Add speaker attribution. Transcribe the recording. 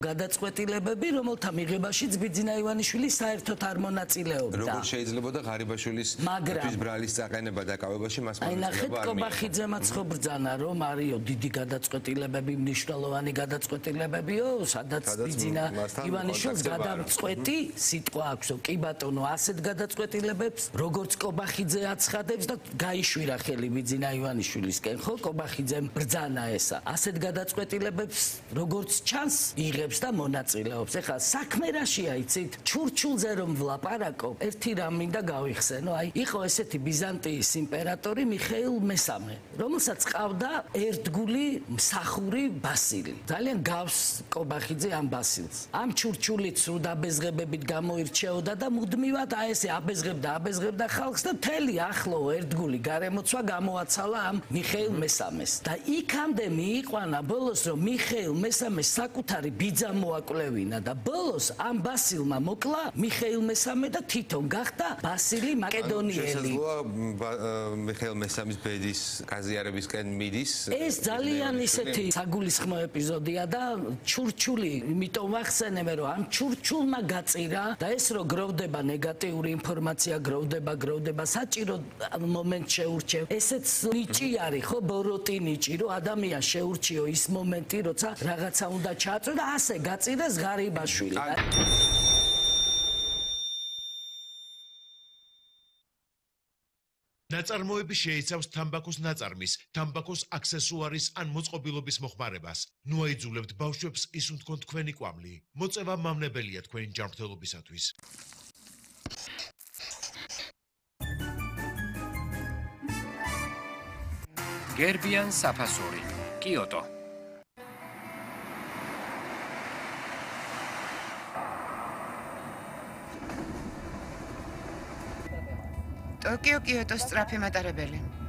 Speaker 1: გადაწყვეტილებები, რომელთა მიღებაშიც ბიძინა ივანიშვილი საერთოდ არ მონაწილეობდა.
Speaker 2: როგორ შეიძლებოდა ღარიბაშვილის ბრალის წაყენება დაკავებაში მას
Speaker 1: მონაწილეობა არ მიიღო. კობახიძემ ხო ბრძანა, რომ არისო დიდი გადაწყვეტილებები, მნიშვნელოვანი გადაწყვეტილებებიო, სადაც ბიძინა ივანიშვილს გადამწყვეტი სიტყვა აქვსო. კი ბატონო, ასეთ გადაწყვეტილებებს როგორც კობახიძე აცხადებს და გაიშვირა ხელი ბიძინა ივანიშვილისკენ, ხო, კობახიძემ ბრძანა ესა. ასეთ გადაწყვეტილებებს როგორც ჩანს იღებს და მონაწილეობს. ეხლა საქმე რაშია, იცით? ჩურჩულზე რომ ვლაპარაკობ, ერთი რამ მინდა გავიხსენო, აი, იყო ესეთი ბიზანტიის იმპერატორი მიხეილ მესამე, რომელსაც ყავდა ერთგული მსახური ბასილი. ძალიან გავს კობახიძე ამ ბასილს. ამ ჩურჩულით სრულ დაბეზღებებით გამოირჩეოდა და მუდმივად აი ესე აბეზღებდა ხალხს და მთელი ახლო ერთგული გარემოცვა გამოაცალა ამ მიხეილ მესამეს. და იქამდე მიიყვანა ბოლოს, რომ მიხეილ მესამეს საკუთარი ბიძა მოაკვლევინა და ბოლოს ამ ბასილმა მოკლა მიხეილ მესამე და თვითონ გახდა ბასილი მაკედონიელი.
Speaker 2: მიხეილ მესამის ბედის გაზიარებისკენ მიდის.
Speaker 1: ეს ძალიან ისეთი საგულისხმო ეპიზოდია და ჩურჩული, იმიტომ ვახსენებ, რომ ამ ჩურჩულმა გაწირა და ეს რო გროვდება ნეგატიური ინფორმაცია, გროვდება საჭირო მომენტ შეურჩევ. ესეც ნიჭი არის, ხო, ბოროტი ნიჭი, რომ ადამიანს შეურჩიო ის მომენტი, როცა რაღაცა უნდა ჩააწვე და ასე გაწირეს ღარიბაშვილი.
Speaker 3: ნაწარმოები შეიცავს თამბაქოს ნაწარმის, თამბაქოს აქსესუარის ან მოწყობილობის მოხმარებას. ნუ აიძულებთ ბავშვებს ისუნ თქვენ თქვენი კვამლი. მოწევა მავნებელია თქვენი ჯანმრთელობისათვის.
Speaker 4: გერბიან საფასური, კიოტო.
Speaker 5: ტოკიო კიოტოს სწრაფი მატარებელი.